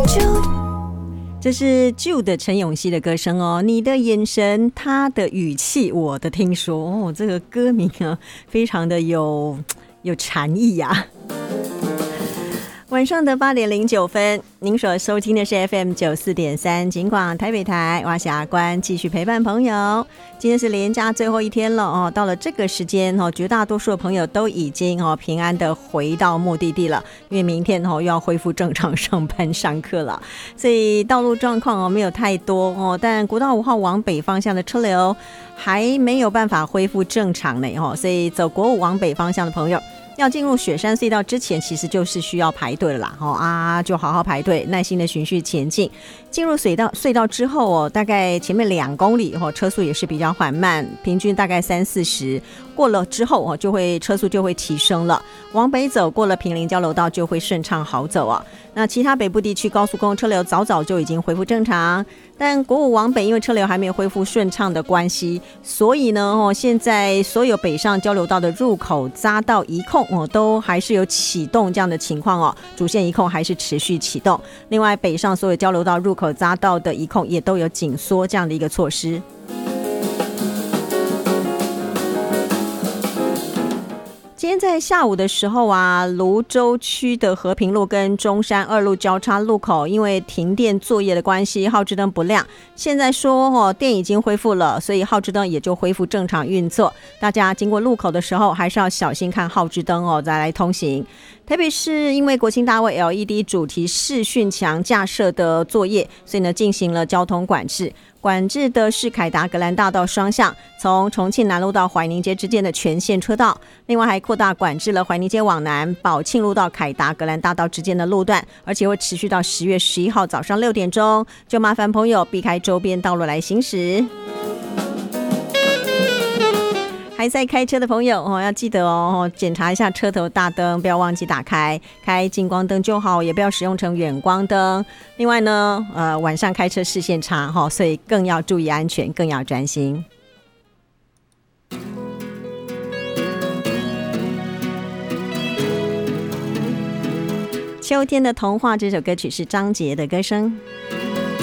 这是 Jude 的陈咏希的歌声哦，你的眼神，他的语气，我的听说哦，这个歌名啊，非常的有禅意呀。晚上的8:09，您所收听的是 FM94.3 警广台北台蛙峡关，继续陪伴朋友。今天是连假最后一天了哦，到了这个时间哦，绝大多数的朋友都已经平安的回到目的地了，因为明天又要恢复正常上班上课了，所以道路状况没有太多但国道5号往北方向的车流还没有办法恢复正常呢所以走国5往北方向的朋友，要进入雪山隧道之前，其实就是需要排队了啦就好好排队，耐心的循序前进。进入隧道之后大概前面2公里车速也是比较缓慢，平均大概30-40，过了之后车速就会提升了。往北走，过了坪林交流道就会顺畅好走那其他北部地区高速公路车流早就已经恢复正常，但国5往北因为车流还没有恢复顺畅的关系，所以呢现在所有北上交流道的入口匝道移控都还是有启动这样的情况主线移控还是持续启动。另外北上所有交流道入口匝道的移控也都有紧缩这样的一个措施。今天在下午的时候蘆洲区的和平路跟中山2路交叉路口因为停电作业的关系，号志灯不亮，现在说电已经恢复了，所以号志灯也就恢复正常运作，大家经过路口的时候还是要小心看号志灯再来通行。台北市因为国庆大会 LED 主题视讯墙架设的作业，所以呢进行了交通管制的是凯达格兰大道双向，从重庆南路到怀宁街之间的全线车道，另外还扩大管制了怀宁街往南宝庆路到凯达格兰大道之间的路段，而且会持续到10月11号早上6点钟，就麻烦朋友避开周边道路来行驶。还在开车的朋友要记得检查一下车头大灯，不要忘记打开，开近光灯就好，也不要使用成远光灯。另外呢晚上开车视线差所以更要注意安全，更要专心。秋天的童话这首歌曲是张杰的歌声。